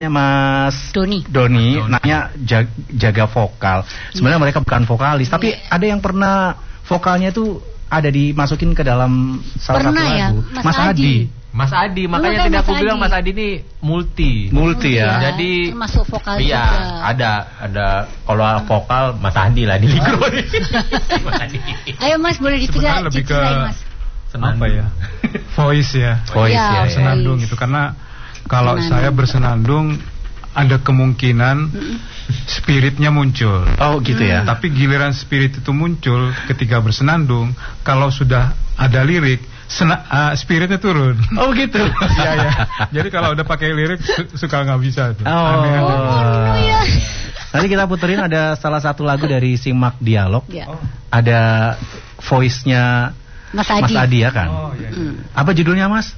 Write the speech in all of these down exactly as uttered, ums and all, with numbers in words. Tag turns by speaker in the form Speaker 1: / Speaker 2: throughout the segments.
Speaker 1: Mas
Speaker 2: Doni.
Speaker 1: Doni, Doni. nanya jaga, jaga vokal. Sebenarnya yeah. mereka bukan vokalis, yeah. tapi ada yang pernah vokalnya itu ada dimasukin ke dalam salah
Speaker 2: pernah
Speaker 1: satu
Speaker 2: ya?
Speaker 1: lagu.
Speaker 2: Mas,
Speaker 1: Mas Adi.
Speaker 2: Adi.
Speaker 3: Mas Adi, makanya tadi aku Adi. bilang Mas Adi ini multi.
Speaker 1: Multi ya.
Speaker 3: Jadi
Speaker 2: termasuk vokal
Speaker 3: iya,
Speaker 2: juga.
Speaker 3: ada ada kalau hmm. vokal Mas Adi lah di Ligro.
Speaker 2: Mas Adi. Ayo Mas, boleh diceritain Mas.
Speaker 4: Apa ya? Voice ya.
Speaker 1: Voice ya. ya, ya.
Speaker 4: Senandung itu karena kalau senandung. saya bersenandung ada kemungkinan spiritnya muncul.
Speaker 1: Oh gitu ya.
Speaker 4: Hmm. Tapi giliran spirit itu muncul ketika bersenandung, kalau sudah ada lirik, sena, uh, spiritnya turun.
Speaker 1: Oh gitu.
Speaker 4: Iya ya. Jadi kalau udah pakai lirik su suka nggak bisa tuh.
Speaker 1: Oh.
Speaker 4: Aneh -aneh.
Speaker 2: Oh ya.
Speaker 1: Nanti kita puterin ada salah satu lagu dari Simak Dialog.
Speaker 2: Ya.
Speaker 1: Oh. Ada voice-nya
Speaker 2: Mas Adi.
Speaker 1: Mas Adi ya kan?
Speaker 4: Oh, iya, iya.
Speaker 2: Hmm.
Speaker 1: Apa judulnya Mas?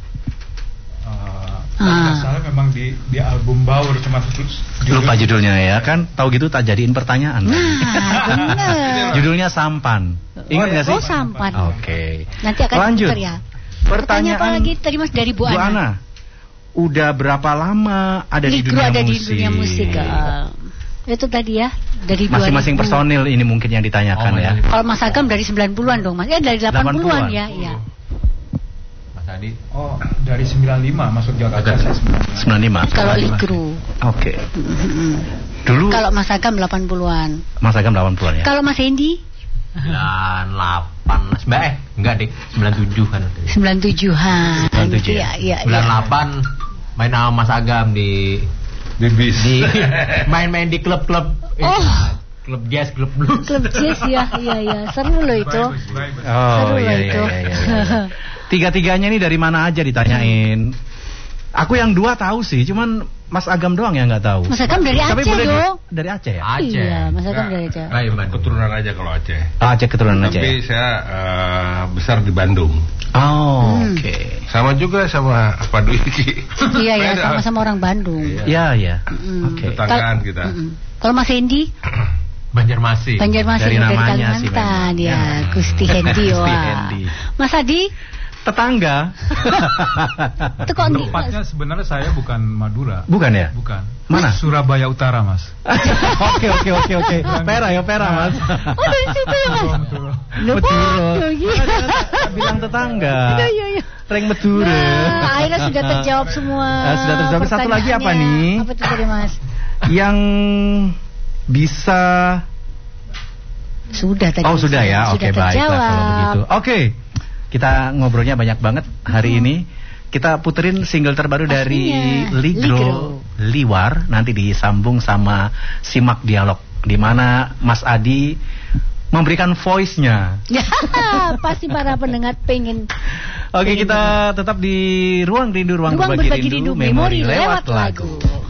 Speaker 4: Uh, ah. Salah memang di di album Baur cuma terus
Speaker 1: lupa judulnya ya kan? Tahu gitu tak jadiin pertanyaan.
Speaker 2: Nah, benar.
Speaker 1: Judulnya Sampan. Ingat nggak
Speaker 2: oh,
Speaker 1: sih?
Speaker 2: Oh Sampan.
Speaker 1: Oke. Okay.
Speaker 2: Nanti akan
Speaker 1: lanjut
Speaker 2: ya.
Speaker 1: Pertanyaan
Speaker 2: apa lagi tadi Mas dari Bu,
Speaker 1: Bu Ana.
Speaker 2: Ana.
Speaker 1: Udah berapa lama ada
Speaker 2: Ligro
Speaker 1: di dunia
Speaker 2: ada
Speaker 1: musik?
Speaker 2: di dunia musik. Uh, itu tadi ya dari
Speaker 1: masing-masing personil ini mungkin yang ditanyakan oh, ya.
Speaker 2: Kalau Mas Agam dari sembilan puluhan dong Mas. Eh dari delapan puluhan ya, iya.
Speaker 3: Mas Adi.
Speaker 4: Oh, dari sembilan puluh lima masuk Jakarta
Speaker 1: sembilan puluh lima.
Speaker 2: Kalau Ligro.
Speaker 1: Oke. Okay.
Speaker 2: Mm-hmm.
Speaker 1: Dulu
Speaker 2: kalau Mas Agam delapan puluhan.
Speaker 1: Mas Agam delapan puluhan ya.
Speaker 2: Kalau Mas Hendy?
Speaker 3: sembilan delapan. Eh, enggak deh, sembilan tujuh kan.
Speaker 2: sembilan tujuhan.
Speaker 1: sembilan tujuh.
Speaker 2: Iya, iya,
Speaker 3: sembilan delapan main sama Mas Agam di
Speaker 4: di bis.
Speaker 3: Di main-main di klub-klub.
Speaker 2: Oh.
Speaker 3: Klub jazz, klub blues.
Speaker 2: Klub jazz ya, iya iya. Seru loh itu.
Speaker 1: Oh,
Speaker 2: Seru
Speaker 1: iya,
Speaker 2: loh
Speaker 1: iya,
Speaker 2: itu.
Speaker 1: iya, iya, iya. Tiga-tiganya nih dari mana aja ditanyain. Aku yang dua tahu sih, cuman Mas Agam doang yang nggak tahu.
Speaker 2: Mas Agam dari Aceh dong.
Speaker 1: Dari Aceh ya?
Speaker 3: Aceh.
Speaker 2: Iya, Mas Agam dari Aceh.
Speaker 5: Nah, keturunan aja kalau Aceh.
Speaker 1: Oh, Aceh keturunan Aceh.
Speaker 5: Tapi
Speaker 1: ya?
Speaker 5: saya uh, besar di Bandung.
Speaker 1: Oh,
Speaker 2: hmm.
Speaker 1: oke. Okay.
Speaker 5: Sama juga sama Pak Dwi.
Speaker 2: Iya ya, sama-sama orang Bandung.
Speaker 1: Iya, iya.
Speaker 2: Mm.
Speaker 5: Oke. Okay. Tetanggaan kita.
Speaker 2: Mm-mm. Kalau Mas Hendy?
Speaker 3: Banjarmasin.
Speaker 2: Banjarmasin
Speaker 1: dari,
Speaker 2: dari
Speaker 1: namanya
Speaker 2: Kalimantan
Speaker 1: sih
Speaker 2: ya,
Speaker 1: ya.
Speaker 2: Gusti Hendy.
Speaker 1: Gusti
Speaker 2: Wah.
Speaker 1: Hendy.
Speaker 2: Mas Adi?
Speaker 1: Tetangga.
Speaker 2: Itu kok
Speaker 4: tempatnya sebenarnya saya bukan Madura.
Speaker 1: Bukan ya?
Speaker 4: Bukan.
Speaker 1: Mana?
Speaker 4: Surabaya Utara, Mas.
Speaker 1: Oke oke oke oke. Pera ya pera, Mas.
Speaker 2: Oh dari situ ya, Mas.
Speaker 1: Madura. Bilang tetangga.
Speaker 2: Iya iya iya.
Speaker 1: Reng Madura.
Speaker 2: Nah, akhirnya sudah terjawab semua.
Speaker 1: Nah, sudah terjawab. Satu lagi apa nih?
Speaker 2: Apa itu tadi, Mas?
Speaker 1: Yang bisa
Speaker 2: sudah tadi.
Speaker 1: Oh sudah ya. Oke okay, baiklah kalau begitu. Oke. Okay. Kita ngobrolnya banyak banget hari hmm. ini. Kita puterin single terbaru Pastinya. dari Ligro, Ligro Liwar. Nanti disambung sama Simak Dialog, di mana Mas Adi memberikan voice-nya.
Speaker 2: Ya, pasti para pendengar pengen.
Speaker 1: Oke, pengen kita dengar. Tetap di Ruang Rindu, Ruang,
Speaker 2: Ruang
Speaker 1: Berbagi,
Speaker 2: Berbagi
Speaker 1: Rindu,
Speaker 2: Rindu, Memori lewat lagu. lagu.